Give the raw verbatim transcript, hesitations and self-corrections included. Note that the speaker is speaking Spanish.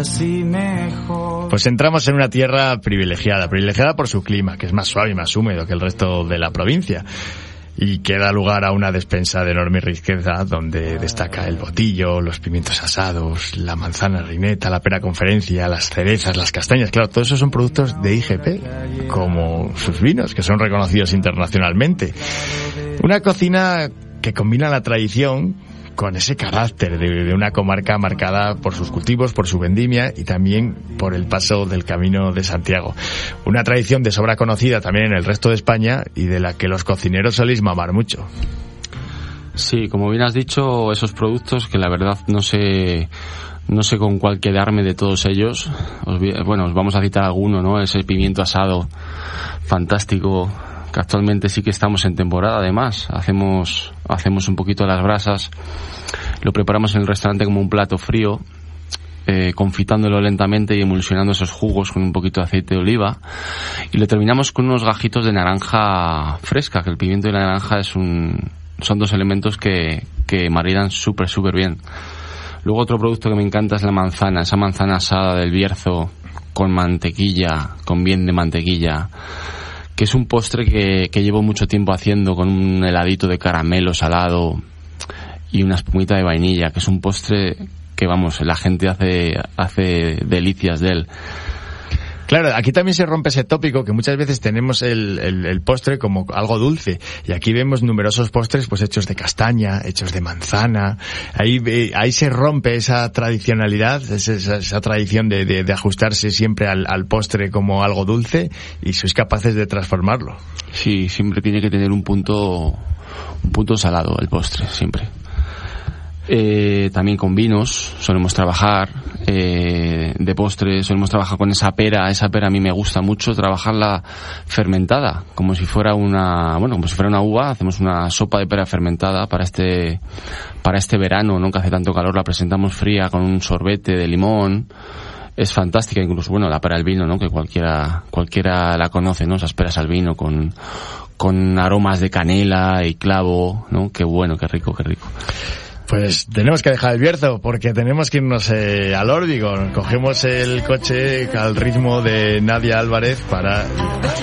Pues entramos en una tierra privilegiada, privilegiada por su clima, que es más suave y más húmedo que el resto de la provincia. Y que da lugar a una despensa de enorme riqueza donde destaca el botillo, los pimientos asados, la manzana reineta, la pera conferencia, las cerezas, las castañas. Claro, todos esos son productos de I G P, como sus vinos, que son reconocidos internacionalmente. Una cocina que combina la tradición con ese carácter de, de una comarca marcada por sus cultivos, por su vendimia y también por el paso del Camino de Santiago. Una tradición de sobra conocida también en el resto de España y de la que los cocineros soléis mamar mucho. Sí, como bien has dicho, esos productos que la verdad no sé, no sé con cuál quedarme de todos ellos. Os, bueno, os vamos a citar alguno, ¿no? Ese pimiento asado fantástico, que actualmente sí que estamos en temporada. Además, hacemos hacemos un poquito las brasas, lo preparamos en el restaurante como un plato frío, eh, confitándolo lentamente y emulsionando esos jugos con un poquito de aceite de oliva, y lo terminamos con unos gajitos de naranja fresca, que el pimiento y la naranja es un, son dos elementos que, que maridan súper, súper bien. Luego otro producto que me encanta es la manzana, esa manzana asada del Bierzo con mantequilla, con bien de mantequilla, que es un postre que, que llevo mucho tiempo haciendo con un heladito de caramelo salado y una espumita de vainilla, que es un postre que, vamos, la gente hace, hace delicias de él. Claro, aquí también se rompe ese tópico que muchas veces tenemos el, el, el postre como algo dulce, y aquí vemos numerosos postres pues hechos de castaña, hechos de manzana. Ahí ahí se rompe esa tradicionalidad, esa, esa tradición de, de, de ajustarse siempre al, al postre como algo dulce, y sois capaces de transformarlo. Sí, siempre tiene que tener un punto un punto salado el postre, siempre. Eh, también con vinos solemos trabajar, eh, de postre solemos trabajar con esa pera. Esa pera a mí me gusta mucho trabajarla fermentada, como si fuera una, bueno, como si fuera una uva. Hacemos una sopa de pera fermentada para este, para este verano, ¿no? Que hace tanto calor, la presentamos fría con un sorbete de limón. Es fantástica, incluso, bueno, la pera al vino, ¿no? Que cualquiera, cualquiera la conoce, ¿no? Esas peras al vino con, con aromas de canela y clavo, ¿no? Qué bueno, qué rico, qué rico. Pues tenemos que dejar el Bierzo porque tenemos que irnos eh, al Órbigo. Cogemos el coche al ritmo de Nadia Álvarez para